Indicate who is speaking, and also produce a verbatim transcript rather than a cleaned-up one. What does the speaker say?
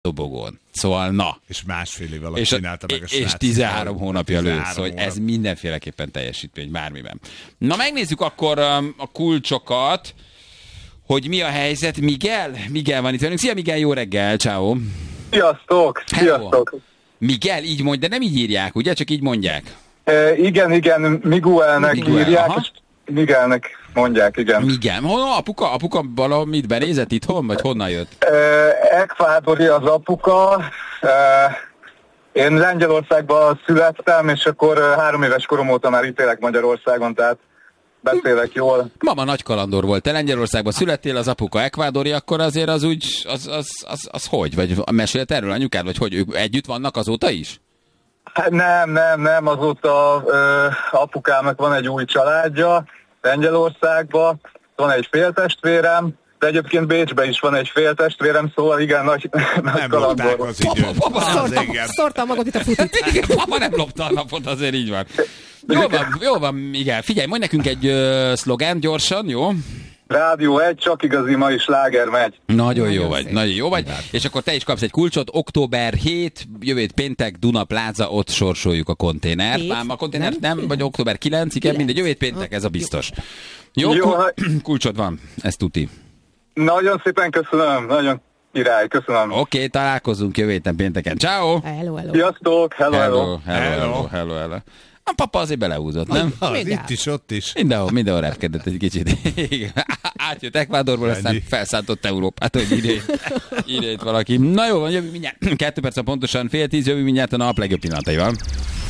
Speaker 1: dobogón. Szóval na.
Speaker 2: És másfél év alatt
Speaker 1: és,
Speaker 2: csinálta meg a
Speaker 1: És
Speaker 2: srác.
Speaker 1: tizenhárom hónapja előtt, szóval
Speaker 2: hónap.
Speaker 1: ez mindenféleképpen teljesítmény bármiben. Na megnézzük akkor um, a kulcsokat, hogy mi a helyzet. Miguel? Miguel van itt velünk. Szia Miguel, jó reggel, ciao.
Speaker 3: Sziasztok, sziasztok.
Speaker 1: Miguel, így mondj, de nem így írják, ugye? Csak így mondják.
Speaker 3: E, igen, igen, Miguelnek
Speaker 1: Miguel,
Speaker 3: írják,
Speaker 1: aha.
Speaker 3: és Miguelnek mondják, igen.
Speaker 1: Miguel, hol apuka? Apuka valahol mit benézett itthon, vagy honnan jött?
Speaker 3: E, Ekvádori az apuka. E, én Lengyelországban születtem, és akkor három éves korom óta már itt élek Magyarországon, tehát beszélek jól.
Speaker 1: Mama nagy kalandor volt. Te Lengyelországban születtél, az apuka ekvádori, akkor azért az úgy, az, az, az, az hogy? Vagy mesélt erről anyukád, vagy hogy ők együtt vannak azóta is?
Speaker 3: Hát nem, nem, nem, azóta ö, apukámnak van egy új családja Lengyelországban, van egy féltestvérem, de egyébként Bécsben is van egy féltestvérem, szóval igen, nagy, nagy
Speaker 2: Nem lopták
Speaker 3: kalandor.
Speaker 2: az időt.
Speaker 1: Papa,
Speaker 2: Az
Speaker 4: Szórtam,
Speaker 2: igen.
Speaker 4: szórtam magad itt a futit.
Speaker 1: Igen, papa nem lopta a napot, azért így van. Jó van, jó van, igen. Figyelj, mondj nekünk egy uh, szlogán gyorsan, jó?
Speaker 3: Rádió egy, csak igazi mai sláger megy.
Speaker 1: Nagyon jó
Speaker 4: Nagyon
Speaker 1: vagy,
Speaker 4: szép.
Speaker 1: nagyon jó vagy. És akkor te is kapsz egy kulcsot, október hét, jövő péntek, Duna Plaza, ott sorsoljuk a konténert.
Speaker 4: Hét?
Speaker 1: Már a konténert nem,
Speaker 4: Nem?
Speaker 1: vagy október kilenc, igen,
Speaker 4: Kilenc.
Speaker 1: mindegy, jövő péntek, ez a biztos. Jó,
Speaker 3: Jó,
Speaker 1: kul-
Speaker 3: ha-
Speaker 1: kulcsod van, ez tuti.
Speaker 3: Nagyon szépen köszönöm, nagyon király, köszönöm.
Speaker 1: Oké, okay, találkozunk jövő héten pénteken. Ciao.
Speaker 4: Hello, hello.
Speaker 3: Sziasztok, hello, hello.
Speaker 1: Hello, hello, hello, hello, hello. A papa azért belehúzott, nem?
Speaker 2: Az
Speaker 4: Mindjárt.
Speaker 2: itt is, ott is.
Speaker 1: Mindenhol, mindenhol repkedett egy kicsit. Átjött Ekvádorból, aztán
Speaker 2: Ennyi.
Speaker 1: felszántott Európát, hogy ide, ide itt valaki. Na jó, van, jövő mindjárt. Kettő perc pontosan fél tíz, jövő mindjárt a nap legjobb pillanataival.